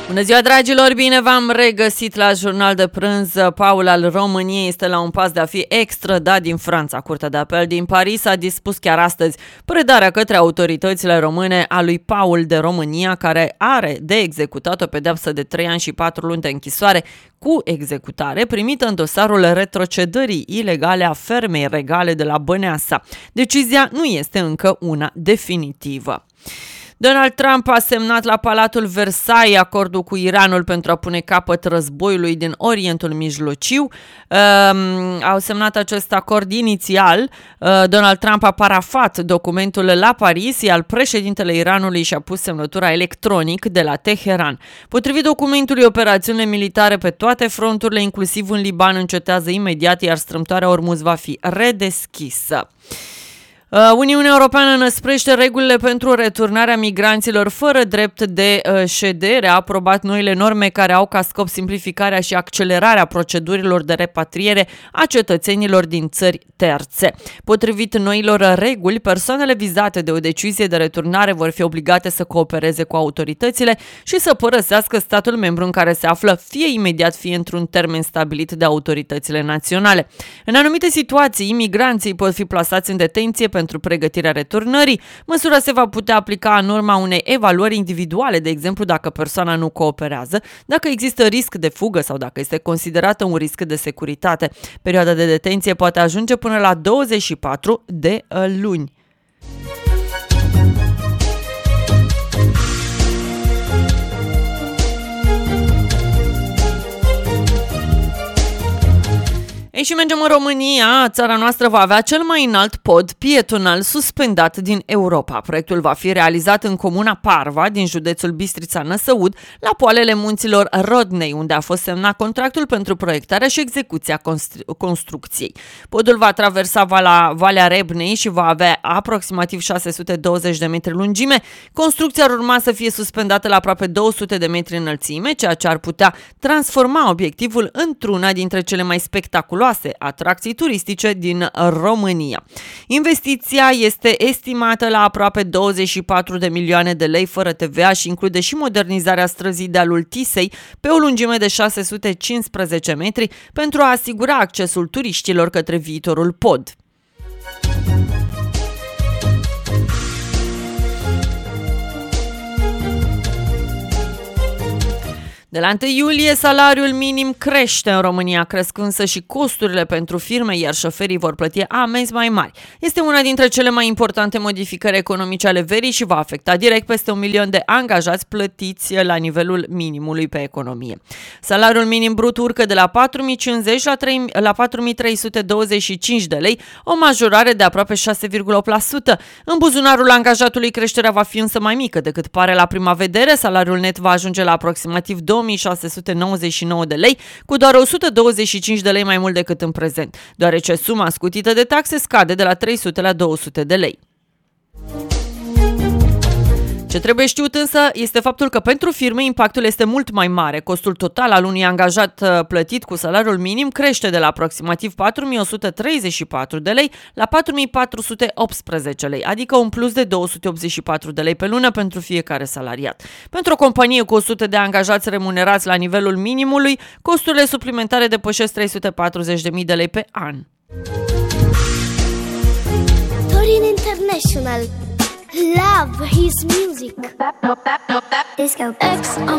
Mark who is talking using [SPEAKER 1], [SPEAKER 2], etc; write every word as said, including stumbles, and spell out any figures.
[SPEAKER 1] Bună ziua, dragilor! Bine v-am regăsit la Jurnal de Prânz. Paul al României este la un pas de a fi extradat din Franța. Curtea de apel din Paris a dispus chiar astăzi predarea către autoritățile române a lui Paul de România, care are de executat o pedeapsă de trei ani și patru luni de închisoare cu executare primită în dosarul retrocedării ilegale a fermei regale de la Băneasa. Decizia nu este încă una definitivă. Donald Trump a semnat la Palatul Versailles acordul cu Iranul pentru a pune capăt războiului din Orientul Mijlociu. Um, au semnat acest acord inițial. Uh, Donald Trump a parafat documentul la Paris, iar președintele Iranului și-a pus semnătura electronic de la Teheran. Potrivit documentului, operațiunile militare pe toate fronturile, inclusiv în Liban, încetează imediat, iar strâmtoarea Ormuz va fi redeschisă. Uniunea Europeană înăsprește regulile pentru returnarea migranților fără drept de ședere. A aprobat noile norme care au ca scop simplificarea și accelerarea procedurilor de repatriere a cetățenilor din țări terțe. Potrivit noilor reguli, persoanele vizate de o decizie de returnare vor fi obligate să coopereze cu autoritățile și să părăsească statul membru în care se află, fie imediat, fie într-un termen stabilit de autoritățile naționale. În anumite situații, imigranții pot fi plasați în detenție pentru pregătirea returnării. Măsura se va putea aplica în urma unei evaluări individuale, de exemplu dacă persoana nu cooperează, dacă există risc de fugă sau dacă este considerată un risc de securitate. Perioada de detenție poate ajunge până la douăzeci și patru de luni. Ei, și mergem în România. Țara noastră va avea cel mai înalt pod pietonal suspendat din Europa. Proiectul va fi realizat în comuna Parva, din județul Bistrița-Năsăud, la poalele munților Rodnei, unde a fost semnat contractul pentru proiectarea și execuția constru- construcției. Podul va traversa vala, Valea Rebnei și va avea aproximativ șase sute douăzeci de metri lungime. Construcția ar urma să fie suspendată la aproape două sute de metri înălțime, ceea ce ar putea transforma obiectivul într-una dintre cele mai spectaculoase atracții turistice din România. Investiția este estimată la aproape douăzeci și patru de milioane de lei fără T V A și include și modernizarea străzii de-alul Tisei pe o lungime de șase sute cincisprezece metri pentru a asigura accesul turiștilor către viitorul pod. De la întâi iulie, salariul minim crește în România, crescând însă și costurile pentru firme, iar șoferii vor plăti amenzi mai mari. Este una dintre cele mai importante modificări economice ale verii și va afecta direct peste un milion de angajați plătiți la nivelul minimului pe economie. Salariul minim brut urcă de la patru mii cincizeci la patru mii trei sute douăzeci și cinci de lei, o majorare de aproape șase virgulă opt la sută. În buzunarul angajatului creșterea va fi însă mai mică decât pare la prima vedere. Salariul net va ajunge la aproximativ două mii șase sute nouăzeci și nouă de lei, cu doar o sută douăzeci și cinci de lei mai mult decât în prezent, deoarece suma scutită de taxe scade de la trei sute la două sute de lei. Ce trebuie știut însă este faptul că pentru firme impactul este mult mai mare. Costul total al unui angajat plătit cu salariul minim crește de la aproximativ patru mii o sută treizeci și patru de lei la patru mii patru sute optsprezece lei, adică un plus de două sute optzeci și patru de lei pe lună pentru fiecare salariat. Pentru o companie cu o sută de angajați remunerați la nivelul minimului, costurile suplimentare depășesc trei sute patruzeci de mii de lei pe an.
[SPEAKER 2] Torin International. Love his music. Disco X